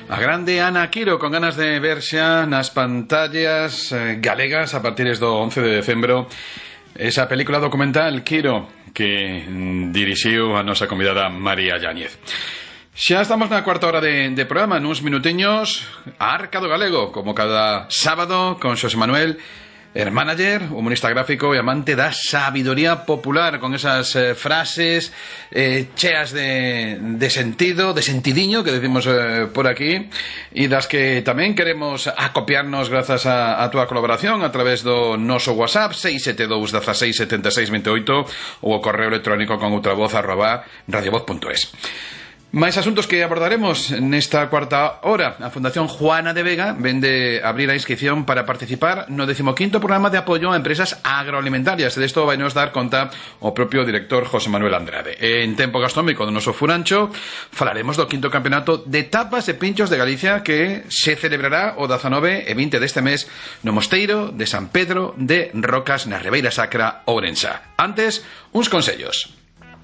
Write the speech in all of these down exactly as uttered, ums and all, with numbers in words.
A grande Ana Quiro, con ganas de ver xa nas pantallas eh, galegas a partir do once de decembro esa película documental Quiro que mm, dirixiu a nosa convidada María Yáñez. Xa estamos na cuarta hora de, de programa, nuns minutiños Arcado Galego, como cada sábado con Xosé Manuel, el manager, humorista gráfico e amante da sabiduría popular, con esas eh, frases eh, cheas de, de sentido, de sentidiño, que decimos eh, por aquí, e das que tamén queremos acopiarnos grazas a, a túa colaboración a través do noso WhatsApp seis sete dous, dezasseis, setenta e seis, vinte e oito ou o correo electrónico con outravoz arroba radiovoz punto es. Máis asuntos que abordaremos nesta cuarta hora. A Fundación Juana de Vega vende abrir a inscripción para participar no decimoquinto programa de apoio a empresas agroalimentarias. De isto vai nos dar conta o propio director José Manuel Andrade. En tempo gastronómico do noso Furancho falaremos do quinto campeonato de tapas e pinchos de Galicia que se celebrará o dezanove e vinte deste mes no Mosteiro de San Pedro de Rocas na Ribeira Sacra, Ourensa. Antes, uns consellos.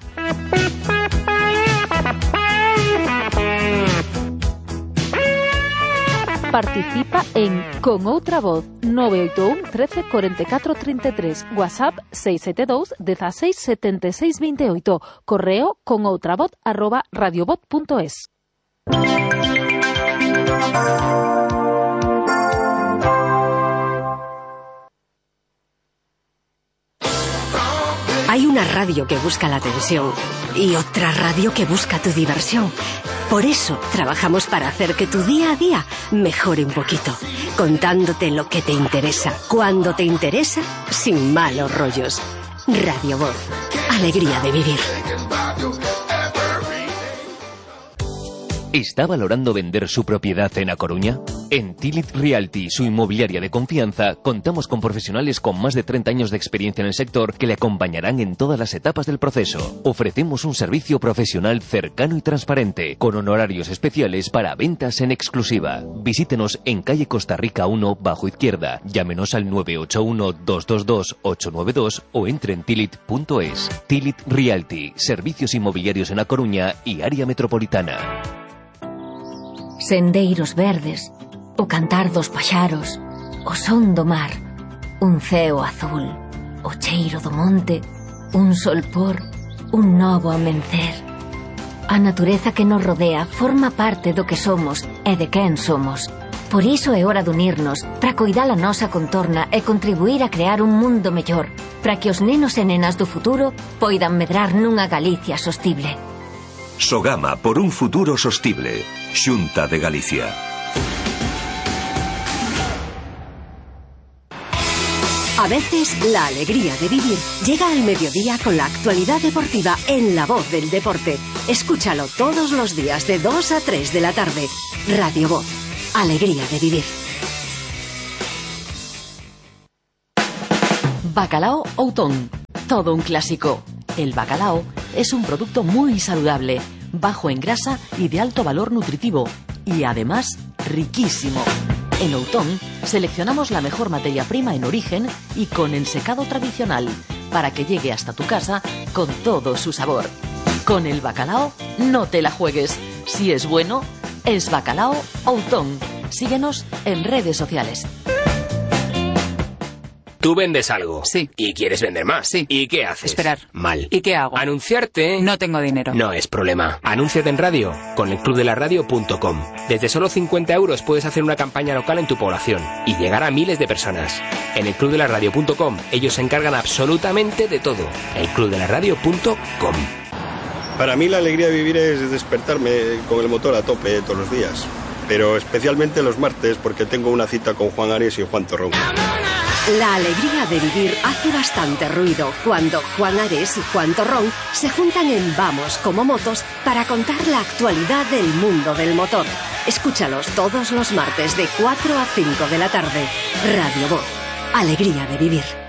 Participa en Con Outra Voz nove oito un, trece, cuarenta y cuatro, treinta y tres, WhatsApp seis sete dous, dezasseis, setenta e seis, vinte e oito, correo conoutravoz arroba radiovoz punto es. Hay una radio que busca la atención y otra radio que busca tu diversión. Por eso trabajamos para hacer que tu día a día mejore un poquito, contándote lo que te interesa, cuando te interesa, sin malos rollos. Radio Voz, alegría de vivir. ¿Está valorando vender su propiedad en A Coruña? En Tilit Realty, su inmobiliaria de confianza, contamos con profesionales con más de treinta años de experiencia en el sector que le acompañarán en todas las etapas del proceso. Ofrecemos un servicio profesional cercano y transparente, con honorarios especiales para ventas en exclusiva. Visítenos en calle Costa Rica uno, bajo izquierda. Llámenos al nueve ocho uno, dos dos dos, ocho nueve dos o entre en tilit punto es. Tilit Realty, servicios inmobiliarios en A Coruña y área metropolitana. Sendeiros verdes, o cantar dos paxaros, o son do mar, un ceo azul, o cheiro do monte, un solpor, un novo amencer. A natureza que nos rodea forma parte do que somos e de quen somos. Por iso é hora de unirnos para coidar a nosa contorna e contribuir a crear un mundo mellor, para que os nenos e nenas do futuro poidan medrar nunha Galicia sostible. Sogama por un futuro sostible. Xunta de Galicia. A veces la alegría de vivir llega al mediodía con la actualidad deportiva en La Voz del Deporte. Escúchalo todos los días de dos a tres de la tarde. Radio Voz, alegría de vivir. Bacalao Outón, todo un clásico. El bacalao es un producto muy saludable, bajo en grasa y de alto valor nutritivo, y además riquísimo. En Outón seleccionamos la mejor materia prima en origen y con el secado tradicional, para que llegue hasta tu casa con todo su sabor. Con el bacalao no te la juegues. Si es bueno, es Bacalao Outón. Síguenos en redes sociales. Tú vendes algo. Sí. Y quieres vender más. Sí. ¿Y qué haces? Esperar. Mal. ¿Y qué hago? Anunciarte. No tengo dinero. No es problema. Anúnciate en radio con el club de la radio punto com. Desde solo cincuenta euros puedes hacer una campaña local en tu población y llegar a miles de personas. En el club de la radio punto com ellos se encargan absolutamente de todo. el club de la radio punto com. Para mí la alegría de vivir es despertarme con el motor a tope todos los días. Pero especialmente los martes porque tengo una cita con Juan Ares y Juan Torrón. La alegría de vivir hace bastante ruido cuando Juan Ares y Juan Torrón se juntan en Vamos como Motos para contar la actualidad del mundo del motor. Escúchalos todos los martes de cuatro a cinco de la tarde. Radio Voz, alegría de vivir.